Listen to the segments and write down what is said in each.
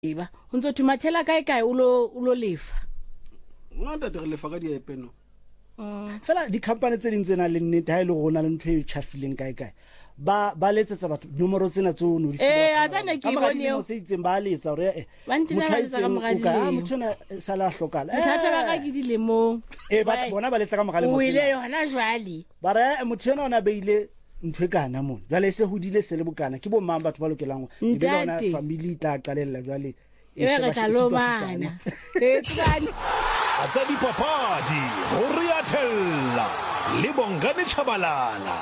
Eba, unzo tumathela kae ulo lefa. Ngata re lefa ka diepe no. Fela di company tse ding tsena le nnete ha ile go na le ntho e tshafileng kae. Ba letsetsa batho nomoro tsena tso no di a tsane ke bone yo. Se itseng ba letsa hore ba ntina ba letsa ka mogadi le. Motho na sala hlokala. Mothatha ba ka ke dilemo. Ba bona ba letsa ka mogale mo. O ile yona jwali. Ba re motho na ona beile ntwe kana mona jale se hodile se le bokana ke bo mang batho ba lokelang e be bona family tla qalella jale e re tla lomana tsani atsa dipapadi ho riathella le bongane Chabalala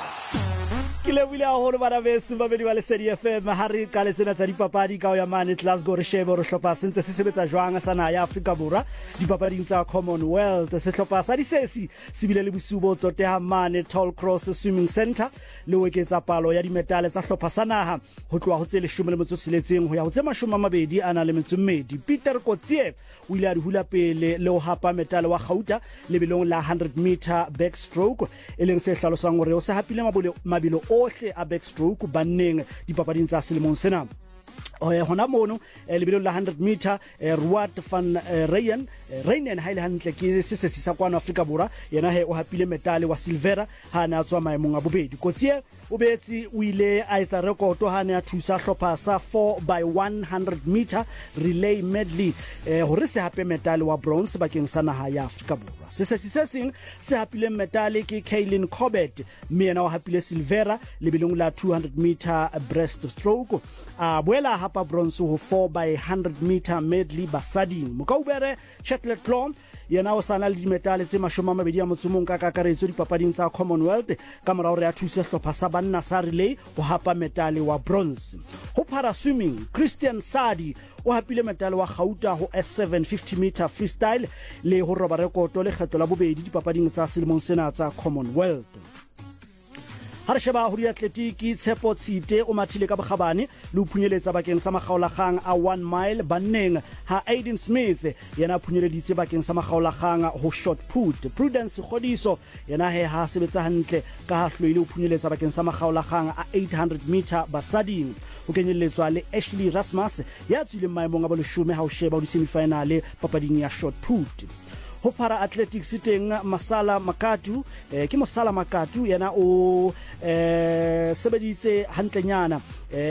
ke lebile a hore bana beso ba bedi ba le Sedi FM ha re ka le tsena tsa dipapadi ka ya mane Glasgow re shebe re hlopa sentse se sebetsa jwang sa na ya Afrika Borwa dipapading tsa Commonwealth se hlopa sa disesi se bile le bosubo tsoteha mane Tall Cross Swimming Center le weketsa palo ya dimetale tsa hlopa sa naha ho tloa ho tse 16 ho ya ho tse 20 ana le metsumedi Peter Kotsie o ile a di hula pele le ho hapa metale wa Gauta lebelong la 100 meter backstroke e leng se hlalosang hore o se hapile mabelo ohle a backstroke banneng dipapading tsa selemong sena hona mono lebelo la 100 meter Ruat van Reinen ha ile hantle ke se sa kwana Afrika Borwa yena he o hapile metale wa silvera ha na tswa maemong a bobedi Kotsie o betsi o ile a etsa rekoto ha ne a thusa hlopha sa 4x100 meter relay medley hore se hape metale wa bronze bakeng sa naha ya Afrika Borwa se seng se hapile metale ke Kaylin Corbett mme yena o hapile silvera lebelong la 200 meter breaststroke a boela hapa bronze ho 4x100 meter medley basading Mokaubere Chetlet Clon yena o sana le dimetale tse 20 motsomong ka kakaretso dipapading tsa Commonwealth ka morao re a thusa hlopha sa banna sa relay ho hapa metale wa bronze ho para swimming Christian Sadi o hapile metale wa Gauta ho S750 meter freestyle le ho roba rekoto le kgetlo la bobedi dipapading tsa selemong sena tsa Commonwealth ha re sheba ho diatletiki Tshepo Tshite o mathile ka bogabane le o phunyeletsa bakeng sa magaolagang a 1 mile banneng ha Aiden Smith yena phunyeleditse bakeng sa magaolagang ho shot put Prudence Godiso yena he ha sebetsa hantle ka ha hloile o phunyeletsa bakeng sa magaolagang a 800 meter basading o kenyelletswa le Ashley Rasmus ya tswileng maemong a boleshome ha o sheba o di semifinale papading ya shot put ho para athletics teng Masala Makatu ke Masala Makatu yena o sebeditse hantlenyana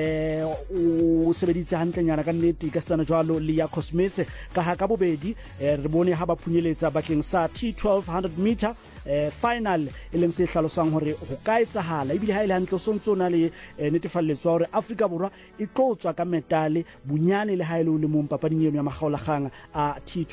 o sebeditse hantlenyana ka nnete ka tsana jwalo le ya Smith ka ha ka bobedi re bone ha ba phunyeletsa bakeng sa T1200 meter final e leng se hlalosang hore ho ka etsahala ebile ha ile hantle sontsona le netefalletswa hore Afrika Borwa e tlotswa ka metale bunyane le ha ile le mo papading eno ya magaolagang a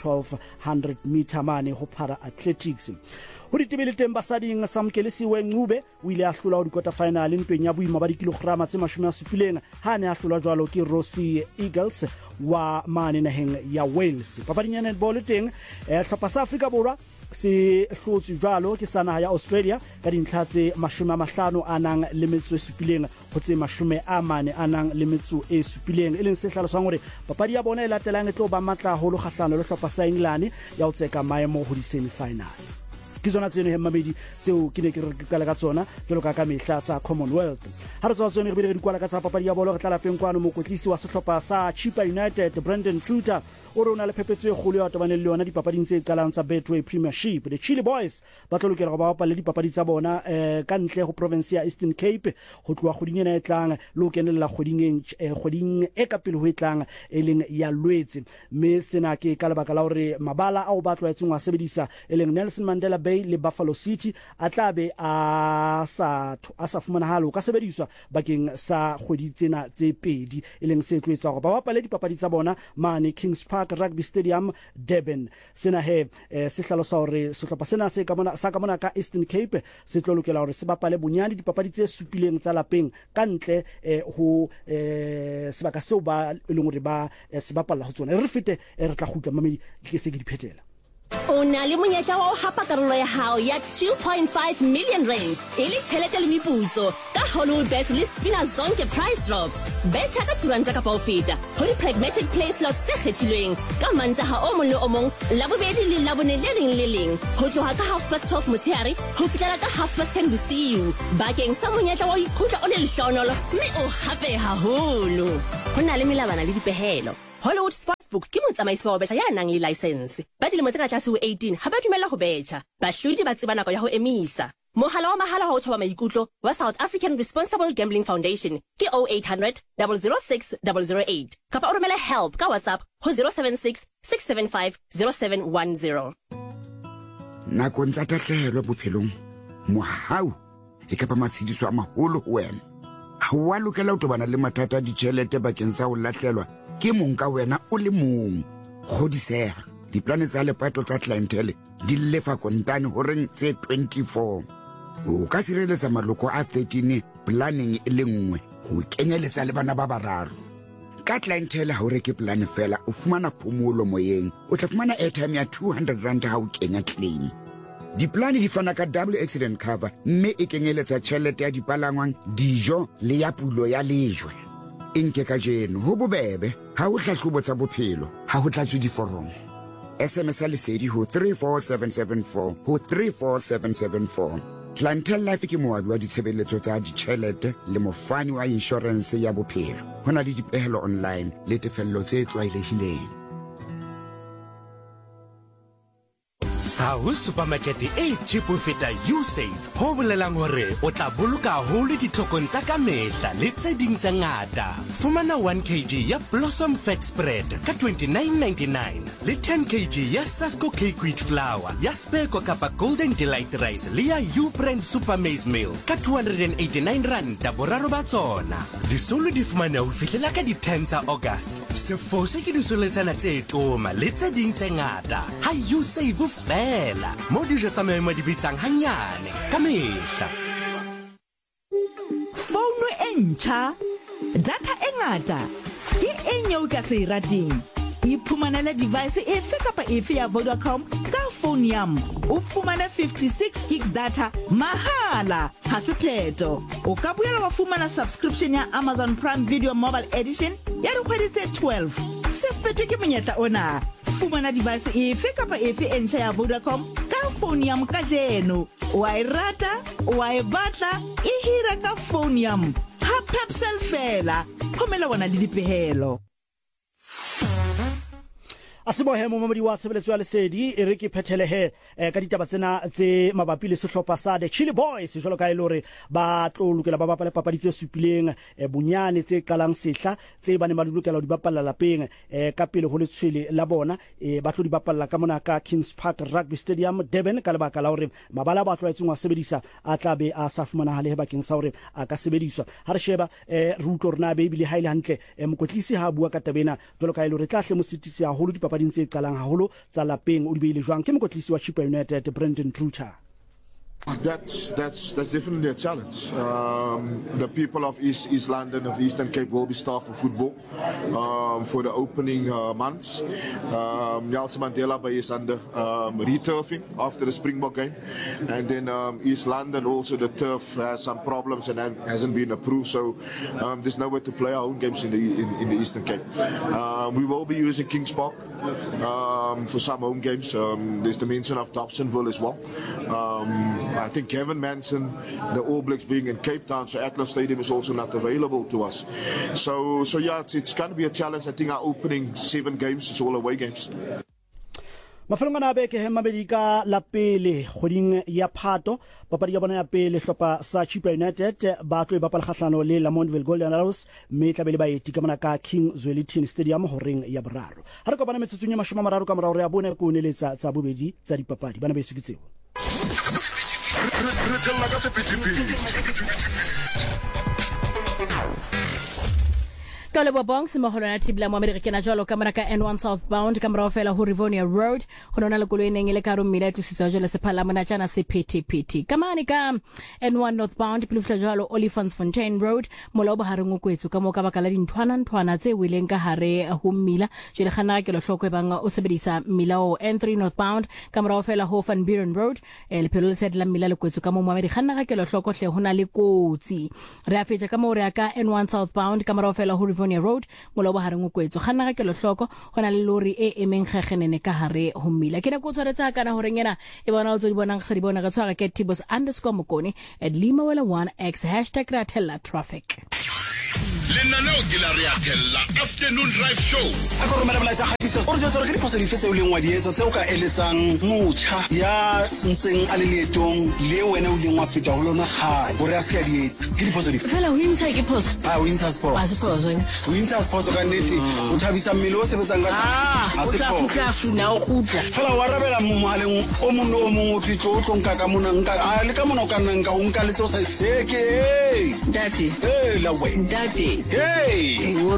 T1200 meter mane ho para athletics ho ditebele teng basading Samkelisiwe Ncube o ile a hlola ho dikota final ntweng ya boima ba dikilograma tse 70 ha ne a hlola jwalo ke Rosie Eagles wa mane naheng ya Wales papading ya netball teng hlopha sa Afrika Borwa se hlotse jwalo ke sa naha ya Australia ka dintlha tse 50 anang le metso e 7 ho tse 40 anang le metso e 7 e leng se hlalosang hore papadi ya bona e latelang e tlo ba matla holo kgahlano le hlopha sa England ya ho tseka maemo ho di semifinal ke zona tseno he mamedi tseo ke ne ke re qala ka tsona jalo ka mehla tsa Commonwealth ha re tswa tsone re bile re di kwala ka tsa papadi ya bolo re tla lapeng kwano mokotlisi wa sehlopha sa Chippa United Brandon Truter o rona le phepetso e kgolo ya tobaneng le yona dipapading tse qalang tsa Betway Premiership the Chile Boys ba tlo lokela go ba bapala dipapadi tsa bona ka ntle go province ya Eastern Cape ho tloa kgoding ena e tlang le ho kenella kgoding e ka pele ho etlang e leng ya Lwetse mme sena ke ka lebaka la hore mabala a o batla etseng wa sebedisa e leng Nelson Mandela Bay le Buffalo City a tlabe a sa fumana halo ka sebediswa bakeng sa kgwedi tsena tse pedi e leng se tloetsa hore ba bapale dipapadi tsa bona mane Kings Park Rugby Stadium Durban sena he se hlalosa hore sehlopha sena se ka mona ka Eastern Cape se tlo lokela hore se bapale bonyane dipapadi tse supileng tsa lapeng ka ntle ho sebaka seo ba leng hore ba se bapalla ho tsona re fete re tla khutla mamedi ke se ke diphethela o na le monyetla wa ho hapa karolo ya hao ya 2.5 million rand e le tjhelete le meputso ka Hollywoodbet le Spina Zonke prize drops betcha ka turanta ka paofeta ho di pragmatic play slots tse kgethilweng ka mantaha o mong le o mong la bobedi le la bone le leng ho tloha ka 12:30 motshehare ho fihlela ka 10:30 bosiu bakeng sa monyetla wa ikutla o le lehloonolo mme o hape haholo ho na le melabana le dipehelo Hollywood Sportsbook ke motsamaiso wa betjha ya nang le license ba dilemo tse ka tlase ho 18 ha ba dumella ho betjha bahlodi ba tseba nako ya ho emisa mohala wa mahala ho thoba maikutlo wa South African Responsible Gambling Foundation ke 0800 006 008 kapa o romela help ka WhatsApp ho 076 675 0710 Nakong tsa tahlehelo bophelong mohau e ka ba matshidiso a maholo ho wena ha wa lokela ho tobana le mathata a ditjhelete bakeng sa ho lahlelwa ke mong ka wena o le mong kgodiseha diplane tsa lepato tsa clientele di lefa kontane ho reng tse 24 o ka sireletsa maloko a 13 planning e le nngwe ho kenyeletsa le bana ba bararo ka clientele ha o reke plan fela o fumana phomolo moyeng o tla fumana airtime ya 200 rand ha o kenya claim diplane di fana ka double accident cover mme e kenyeletsa tjhelete ya dipalangwang dijo le ya pulo ya lejwe inke ka jeno ho bobebe ha o hlahlobo tsa bophelo ha ho tlatswe diforomo SMS lesedi ho 34774 ho 34774 Clientele Life ke moabi wa ditshebeletso tsa ditjhelete le mofani wa insurance ya bophelo hona le dipehelo online le tefello tse tlwaelehileng Ho supermarket e cheap ho feta Usave ho bolelang hore o tla boloka hole ditlhokong tsa ka mehla le tse ding tse ngata fumana 1 kg ya Blossom Fat Spread ka 29.99 le 10 kg ya Sasco Cake Wheat Flour ya Speco kapa Golden Delight Rice le ya U-Brand Super Maize Meal ka 289 rand boraro ba tsona disolo di fumana ho fihlela ka di 10 tsa August sefose ke disoletsana tse toma le tse ding tse ngata ha Usave fela mo dijo tsa maemo di bitsang hanyane ka mehla Phone entjha data e ngata ke enyo ka se rating iphumanela device efe kapa efe ya Vodacom ka phone yam o fumana 56 gigs data mahala ha se pheto o ka boela wa fumana subscription ya Amazon Prime Video Mobile Edition ya dikgwedi tse 12 se fetwe ke monyetla ona fumana device efe kapa efe entjha ya Vodacom ka phone yam ka jeno wa irata wa e batla e hira ka phone yam ha Pepsel fela khomela wana le dipehelo Asibohe momamadi wa tshebeletso ya lesedi e re ke phethelehe ka ditaba tsena tse mabapi le sehlopha sa the Chili Boys jwalo ka ilore ba tlo lokela ba bapala papadi tse supileng bunyane tse qalang sehla tse bane ba lokela di bapala lapeng ka pele ho letshwele la bona ba tlo di bapala ka mona ka Kings Park Rugby Stadium Durban ka lebaka la hore mabala ba tlo etseng wa sebedisa a tla be a sa fumana hale bakeng sa hore a ka sebediswa ha re sheba re utlo rena be bile haile hantle mokotlisi ha bua ka tabena jwalo ka ilore tla hle mo sitisi ha holo dipapadi ntse qalang haholo tsa lapeng o di beile jwang ke mokotlisi wa Chippa United Brendan Truter That's definitely a challenge. The people of East London, of Eastern Cape, will be starved for football for the opening months. Nelson Mandela Bay is under returfing after the Springbok game, and then East London also the turf has some problems and hasn't been approved, so there's nowhere to play our own games in the Eastern Cape. We will be using Kings Park for some home games. There's the mention of Dobsonville as well. I think Kevin mentioned the All Blacks being in Cape Town, so Atlas Stadium is also not available to us. So yeah, it's going to be a challenge. I think our opening 7 games is all away games. Mafelong ana be ke hema medika la pele kgoding ya Phato papadi ya bona ya pele hlopa sa Chippa United ba tlo bapala kgahlano le Lamontville Golden Arrows mme tla bele ba etika mona ka King Zwelithini Stadium horeng ya boraro ha re kopana metsotsong ya 30 ka morao ya bone ko neletsa tsa bobedi tsa dipapadi bana ba isukitseo Kale bobong se moholo na tibla mo America na jalo kamera ka N1 southbound kamera ofela ho Rivonia Road hono na le koloi neng ile ka romela tusitsa jole se phala mona jana se PTPT kamane ka N1 northbound plufla jalo Olifantsfontein Road molobo ha re ngokwetso ka mo ka bakala dinthwana tse wileng ka hare ho mmila jele khana ke lo hloko banga o sebedisa milao N3 northbound kamera ofela ho Van Buren Road le pelo le sedla mmila le kwetso ka mo America khana ke lo hloko hle hona le kotsi re a fetsa ka mo re ka N1 southbound kamera ofela ho Road molobo ha re ngokwetso khana ke lo hloko hona le lori e emeng kgeghenene ka hare ho mmila ke na go tshwaretsa kana hore ngena e bona o tso di bonang se di bona ka tshwara ke Tibos_Mokone @limawela1x #ratella traffic lenaneo ke la re atella afternoon drive show a go romela molaetsa kgatiso o re jwetsa gore ke diphoso dife tseo leng wa di etsa tseo ka eletsang motjha ya ntseng a le leetong le wena o leng wa feta go lona gae gore a se ka di etsa ke diphoso dife fela o intsha ke phoso o intsha sport ka nnete o thabisa mmele o sebetsang ka o tla futla funa o gutla fela wa rabela mohaleng o mongwe o mongwe o tshitse o tlonka ka mona nka a le ka mona o ka nna nka o nka le tseo sa ke Daddy la we Daddy hey